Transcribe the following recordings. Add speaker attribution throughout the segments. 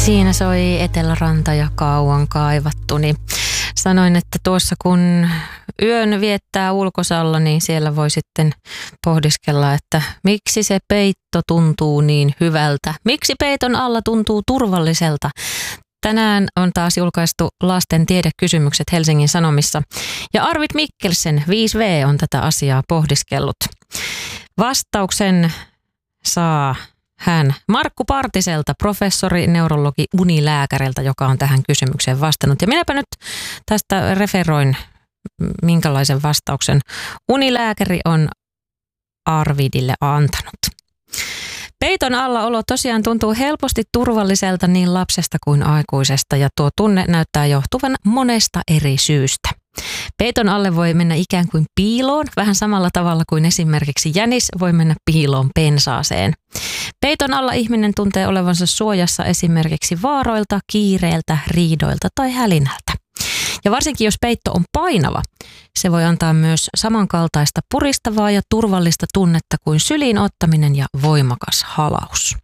Speaker 1: Siinä soi Eteläranta ja kauan kaivattu, niin sanoin, että tuossa kun yön viettää ulkosalla, niin siellä voi sitten pohdiskella, että miksi se peitto tuntuu niin hyvältä, miksi peiton alla tuntuu turvalliselta. Tänään on taas julkaistu lasten tiedekysymykset Helsingin Sanomissa ja Arvid Mikkelsen 5V on tätä asiaa pohdiskellut. Vastauksen saa hän Markku Partiselta, professori, neurologi, unilääkäriltä, joka on tähän kysymykseen vastannut. Ja minäpä nyt tästä referoin, minkälaisen vastauksen unilääkäri on Arvidille antanut. Peiton alla olo tosiaan tuntuu helposti turvalliselta niin lapsesta kuin aikuisesta ja tuo tunne näyttää johtuvan monesta eri syystä. Peiton alle voi mennä ikään kuin piiloon, vähän samalla tavalla kuin esimerkiksi jänis voi mennä piiloon pensaaseen. Peiton alla ihminen tuntee olevansa suojassa esimerkiksi vaaroilta, kiireiltä, riidoilta tai hälinältä. Ja varsinkin jos peitto on painava, se voi antaa myös samankaltaista puristavaa ja turvallista tunnetta kuin syliin ottaminen ja voimakas halaus.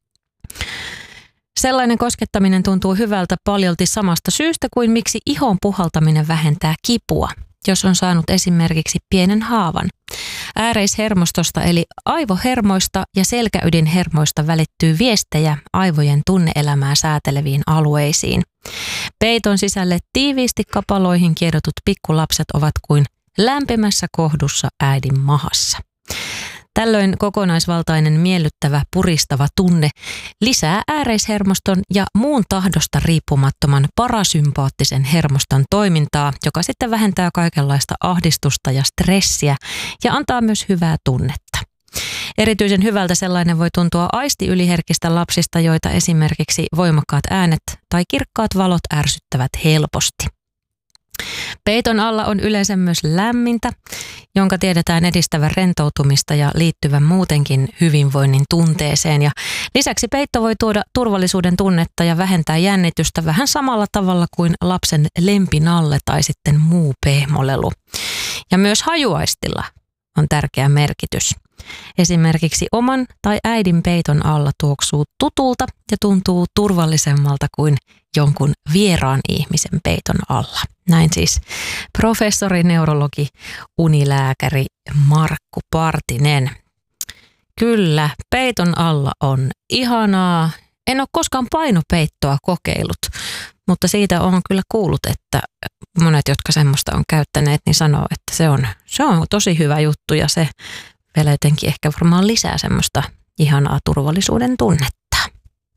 Speaker 1: Sellainen koskettaminen tuntuu hyvältä paljolti samasta syystä kuin miksi ihon puhaltaminen vähentää kipua, jos on saanut esimerkiksi pienen haavan. Ääreishermostosta eli aivohermoista ja selkäydinhermoista välittyy viestejä aivojen tunneelämää sääteleviin alueisiin. Peiton sisälle tiiviisti kapaloihin kiedotut pikkulapset ovat kuin lämpimässä kohdussa äidin mahassa. Tällöin kokonaisvaltainen miellyttävä puristava tunne lisää ääreishermoston ja muun tahdosta riippumattoman parasympaattisen hermoston toimintaa, joka sitten vähentää kaikenlaista ahdistusta ja stressiä ja antaa myös hyvää tunnetta. Erityisen hyvältä sellainen voi tuntua aistiyliherkistä lapsista, joita esimerkiksi voimakkaat äänet tai kirkkaat valot ärsyttävät helposti. Peiton alla on yleensä myös lämmintä, jonka tiedetään edistävän rentoutumista ja liittyvän muutenkin hyvinvoinnin tunteeseen. Ja lisäksi peitto voi tuoda turvallisuuden tunnetta ja vähentää jännitystä vähän samalla tavalla kuin lapsen lempinalle tai sitten muu pehmolelu. Ja myös hajuaistilla on tärkeä merkitys. Esimerkiksi oman tai äidin peiton alla tuoksuu tutulta ja tuntuu turvallisemmalta kuin jonkun vieraan ihmisen peiton alla. Näin siis professori, neurologi, unilääkäri Markku Partinen. Kyllä, peiton alla on ihanaa. En ole koskaan painopeittoa kokeillut, mutta siitä on kyllä kuullut, että monet, jotka semmoista on käyttäneet, niin sanoo, että se on tosi hyvä juttu ja se vielä jotenkin ehkä varmaan lisää semmoista ihanaa turvallisuuden tunnetta.